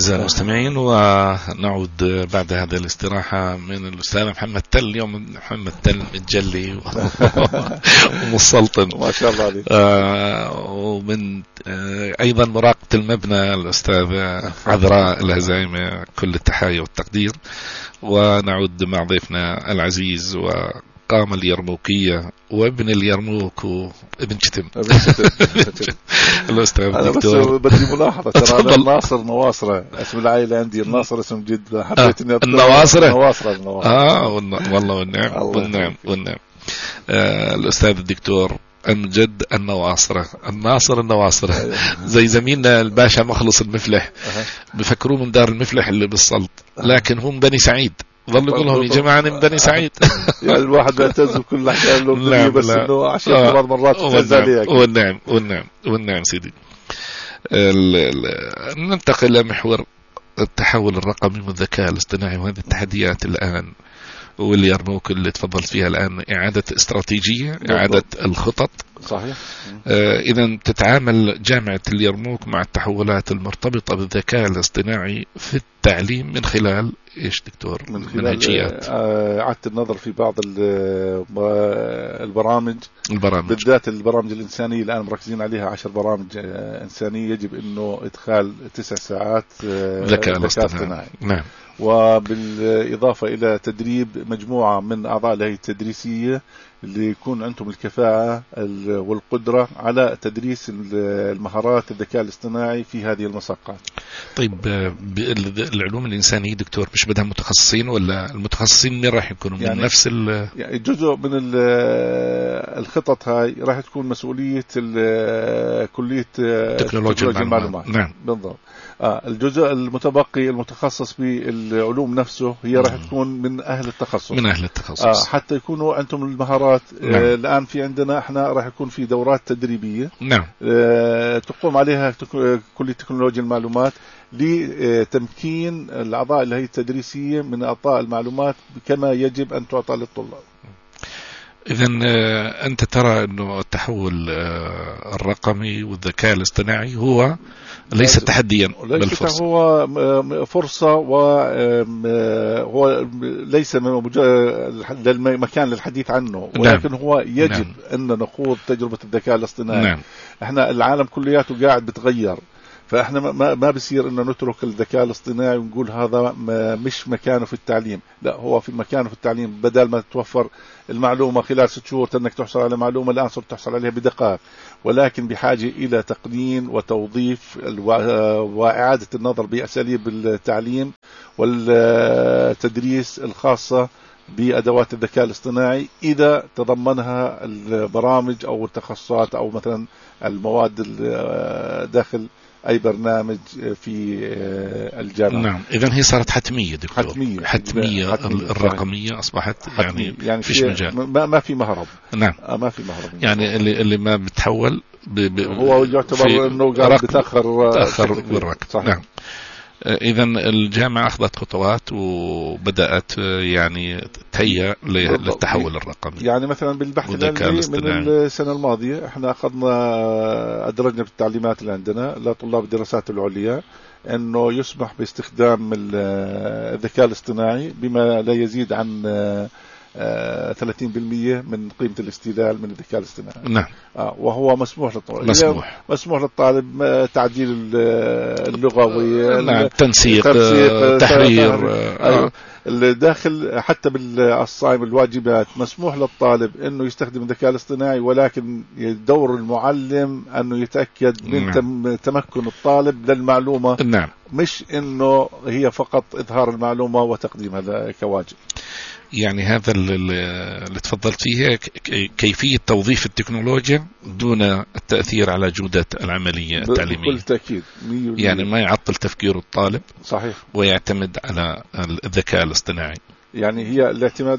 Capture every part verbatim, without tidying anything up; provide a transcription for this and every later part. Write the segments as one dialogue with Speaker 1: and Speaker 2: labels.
Speaker 1: أعزائي المستمعين، ونعود بعد هذه الاستراحة من الأستاذ محمد تل. اليوم محمد تل متجلي ومسلطن
Speaker 2: ما شاء الله عليك.
Speaker 1: آه ومن آه أيضا مراقبة المبنى الأستاذ عذراء الهزايمة، كل التحية والتقدير. ونعود مع ضيفنا العزيز وقام اليرموكية وابن اليرموك وابن شتم الأستاذ الدكتور.
Speaker 2: أنا بس بدي ملاحظة، ترى أنا الناصر نواصرة، اسم العائلة عندي الناصر اسم جد، حبيت إني أذكر
Speaker 1: النواصرة.
Speaker 2: النواصرة النواصرة
Speaker 1: آه والله والنعم والنعم والنعم. آه الأستاذ الدكتور أمجد النواصرة، الناصر النواصرة، زي زميلنا الباشا مخلص المفلح، بفكروه من دار المفلح اللي بالسلط، لكن هم بني سعيد. ظل يقول لهم يا جماعة من بني سعيد.
Speaker 2: يعني الواحد يعتز بكل أحكام له، بس إنه عشان بعض مرات تهز عليك.
Speaker 1: والنعم والنعم والنعم سيدي. ننتقل إلى محور التحول الرقمي والذكاء الاصطناعي، وهذه التحديات الآن واليرموك اللي تفضلت فيها الآن، إعادة استراتيجية، إعادة الخطط.
Speaker 2: صحيح.
Speaker 1: آه إذا تتعامل جامعة اليرموك مع التحولات المرتبطة بالذكاء الاصطناعي في التعليم من خلال إيش دكتور؟
Speaker 2: من خلال
Speaker 1: منهجيات،
Speaker 2: إعادة النظر في بعض البرامج
Speaker 1: البرامج
Speaker 2: بالذات البرامج الإنسانية. الآن مركزين عليها عشر برامج إنسانية يجب إنه إدخال تسع ساعات
Speaker 1: ذكاء اصطناعي. نعم.
Speaker 2: وبالإضافة إلى تدريب مجموعة من أعضاء الهيئة التدريسية اللي يكون عندهم الكفاءة والقدرة على تدريس المهارات الذكاء الاصطناعي في هذه المساقات.
Speaker 1: طيب العلوم الإنسانية دكتور مش بدها متخصصين، ولا المتخصصين مين راح يكونوا من
Speaker 2: يعني
Speaker 1: نفس ال
Speaker 2: يعني جزء من الخطط هاي راح تكون مسؤولية كلية
Speaker 1: تكنولوجيا المعلومات. نعم
Speaker 2: بالضبط. آه الجزء المتبقي المتخصص بالعلوم نفسه هي راح تكون من أهل التخصص
Speaker 1: من أهل التخصص
Speaker 2: آه حتى يكونوا أنتم المهارات. نعم. آه الآن في عندنا احنا راح يكون في دورات تدريبية.
Speaker 1: نعم.
Speaker 2: آه تقوم عليها تك... كلية تكنولوجيا المعلومات لتمكين الأعضاء الهيئة التدريسية من إعطاء المعلومات كما يجب أن تعطى للطلاب.
Speaker 1: إذن أنت ترى أنه التحول الرقمي والذكاء الاصطناعي هو ليس تحديا بل فرصة.
Speaker 2: هو فرصة، وهو ليس مكان للحديث عنه، ولكن نعم. هو يجب نعم. أن نخوض تجربة الذكاء الاصطناعي. نعم. احنا العالم كلياته قاعد بتغير، فاحنا ما ما بصير انه نترك الذكاء الاصطناعي ونقول هذا مش مكانه في التعليم. لا، هو في مكانه في التعليم. بدل ما توفر المعلومة خلال ست شهور انك تحصل على معلومة، الآن صرت تحصل عليها بدقائق، ولكن بحاجة إلى تقنين وتوظيف وإعادة النظر بأساليب التعليم والتدريس الخاصة بأدوات الذكاء الاصطناعي إذا تضمنها البرامج أو التخصصات أو مثلا المواد داخل أي برنامج في الجامعة.
Speaker 1: نعم. إذن هي صارت حتمية دكتور.
Speaker 2: حتمية.
Speaker 1: حتمية, حتمية. الرقمية أصبحت حتمية. يعني
Speaker 2: يعني
Speaker 1: فيش مجال.
Speaker 2: ما ما في مهرب.
Speaker 1: نعم.
Speaker 2: ما في مهرب.
Speaker 1: يعني اللي اللي ما بتحول ب ب
Speaker 2: هو يعتبر إنه قاعد بتأخر
Speaker 1: تأخر بالركب. نعم. إذا الجامعة أخذت خطوات وبدأت يعني تهيئ للتحول الرقمي.
Speaker 2: يعني مثلا بالبحث العلمي من السنة الماضية احنا أخذنا أدرجنا بالتعليمات اللي عندنا لطلاب الدراسات العليا أنه يسمح باستخدام الذكاء الاصطناعي بما لا يزيد عن ثلاثين بالمئة من قيمة الاستدلال من الذكاء الاصطناعي.
Speaker 1: نعم.
Speaker 2: آه وهو مسموح للطالب.
Speaker 1: مسموح.
Speaker 2: مسموح للطالب تعديل اللغوي.
Speaker 1: نعم. تنسيق. تحرير.
Speaker 2: آه. الداخل حتى بالصائم الواجبات مسموح للطالب انه يستخدم الذكاء الاصطناعي، ولكن دور المعلم انه يتأكد من نعم. تمكن الطالب للمعلومة.
Speaker 1: نعم.
Speaker 2: مش انه هي فقط اظهار المعلومة وتقديمها كواجب.
Speaker 1: يعني هذا اللي تفضلت فيه كيفية توظيف التكنولوجيا دون التأثير على جودة العملية التعليمية.
Speaker 2: بكل تأكيد.
Speaker 1: يعني ما يعطل تفكير الطالب.
Speaker 2: صحيح.
Speaker 1: ويعتمد على الذكاء الاصطناعي.
Speaker 2: يعني هي الاعتماد،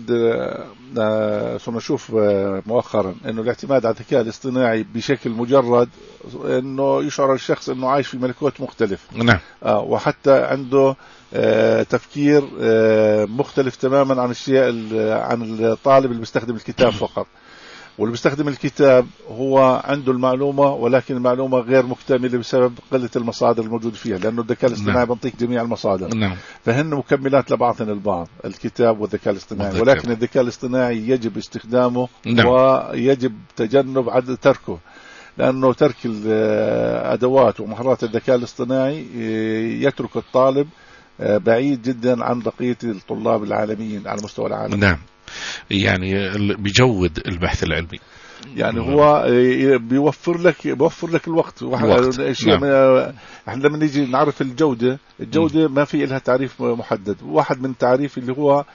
Speaker 2: صرنا نشوف مؤخرا انه الاعتماد على الذكاء الاصطناعي بشكل مجرد انه يشعر الشخص انه عايش في ملكوت مختلف.
Speaker 1: نعم.
Speaker 2: آه وحتى عنده آه تفكير آه مختلف تماما عن الشيء عن الطالب اللي بيستخدم الكتاب فقط. واللي بيستخدم الكتاب هو عنده المعلومة ولكن المعلومة غير مكتملة بسبب قلة المصادر الموجودة فيها، لأنه الذكاء الاصطناعي بيعطيك جميع المصادر.
Speaker 1: نعم.
Speaker 2: فهن مكملات لبعضهن البعض، الكتاب والذكاء الاصطناعي، ولكن الذكاء الاصطناعي يجب استخدامه نعم. ويجب تجنب عدم تركه، لأنه ترك الأدوات ومهارات الذكاء الاصطناعي يترك الطالب بعيد جدا عن بقية الطلاب العالميين على مستوى العالم.
Speaker 1: نعم، يعني بيجود البحث العلمي،
Speaker 2: يعني هو بيوفر لك بيوفر لك الوقت. شيء نعم. احنا لما نيجي نعرف الجودة، الجودة م. ما في لها تعريف محدد. واحد من تعريف اللي هو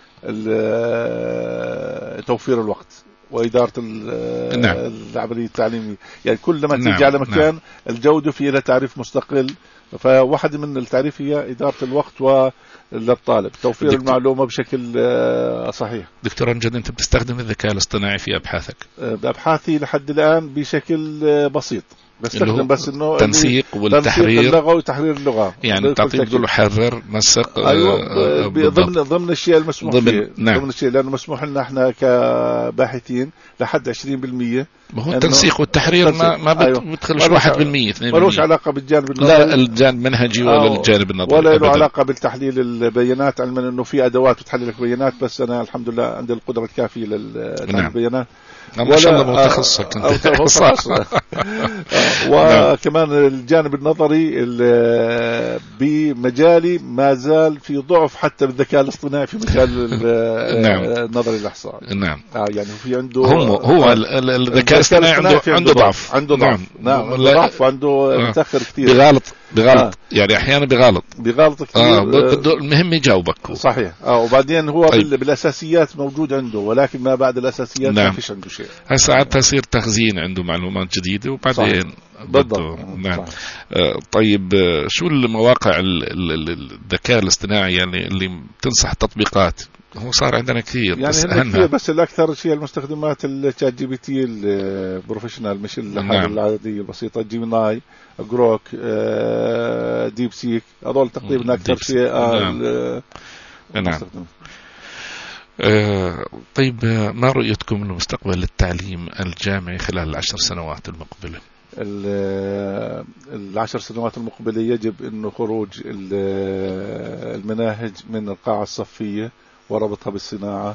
Speaker 2: توفير الوقت وإدارة نعم. العملية التعليمية. يعني كل ما نعم. تيجي على مكان نعم. الجودة فيه لها تعريف مستقل. فواحد من التعريف هي إدارة الوقت وللطالب توفير دكتور. المعلومة بشكل صحيح.
Speaker 1: دكتور أمجد، أنت بتستخدم الذكاء الاصطناعي في أبحاثك؟
Speaker 2: بأبحاثي لحد الآن بشكل بسيط، بستخدم بس انه
Speaker 1: تنسيق والتحرير،
Speaker 2: تنسيق اللغة وتحرير اللغة.
Speaker 1: يعني تعطيه تقول له حرر نسق.
Speaker 2: ايوه ضمن ضمن الشيء المسموح ضمن فيه نعم. ضمن الشيء، لانه مسموح لنا احنا كباحثين لحد عشرين بالمية.
Speaker 1: ما هو التنسيق والتحرير ما ما أيوة. بتدخلش واحد بالمية اثنين بالمية.
Speaker 2: ملوش علاقة بالجانب النظري،
Speaker 1: لا الجانب المنهجي ولا الجانب النظري،
Speaker 2: ولا له علاقة بالتحليل البيانات، علما انه في ادوات بتحلل لك بيانات، بس انا الحمد لله عندي القدرة الكافية للتحليل نعم. البيانات.
Speaker 1: ما شاء الله متخصص كنت.
Speaker 2: وكمان الجانب النظري بمجالي ما زال في ضعف حتى بالذكاء الاصطناعي في مجال نعم. النظري الإحصائي.
Speaker 1: نعم.
Speaker 2: آه يعني في عنده
Speaker 1: هو هو الذكاء الاصطناعي عنده عنده ضعف
Speaker 2: عنده ضعف نعم عنده ضعف وعنده متأخر كثير.
Speaker 1: بغلط بغلط آه. يعني أحيانا بغلط
Speaker 2: بغلط كثير.
Speaker 1: آه. بده المهم يجاوبك.
Speaker 2: صحيح. اه وبعدين هو طيب. بالأساسيات موجود عنده، ولكن ما بعد الأساسيات نعم. ما فيش عنده شيء.
Speaker 1: ساعات تصير تخزين عنده معلومات جديدة وبعدين
Speaker 2: بالضبط.
Speaker 1: نعم. آه طيب شو المواقع الذكاء الاصطناعي يعني اللي بتنصح تطبيقات؟ هو صار عندنا كثير
Speaker 2: يعني هنا كثير، بس الأكثر شيء المستخدمات الشات جي بي تي البروفيشنال، مش الحاجة نعم. العادية البسيطة، جيميناي، جروك، آه ديب سيك، هذول تقريبا أكثر شيء. آه
Speaker 1: نعم. نعم. آه طيب ما رؤيتكم لمستقبل التعليم الجامعي خلال العشر سنوات المقبلة؟
Speaker 2: العشر سنوات المقبلة يجب أنه خروج المناهج من القاعة الصفية وربطها بالصناعة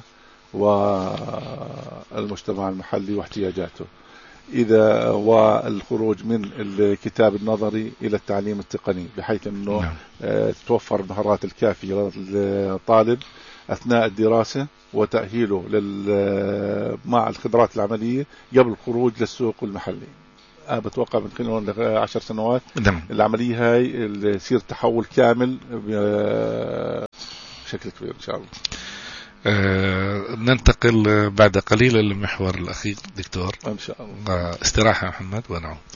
Speaker 2: والمجتمع المحلي واحتياجاته، إذا والخروج من الكتاب النظري إلى التعليم التقني، بحيث أنه نعم. تتوفر المهارات الكافية للطالب أثناء الدراسة وتأهيله مع الخبرات العملية قبل الخروج للسوق المحلي. أنا بتوقع من خلال عشر سنوات
Speaker 1: دم.
Speaker 2: العملية هاي يصير تحول كامل بشكل كبير إن شاء الله.
Speaker 1: أه ننتقل بعد قليل للمحور الأخير دكتور
Speaker 2: إن شاء الله.
Speaker 1: استراحة محمد ونعم.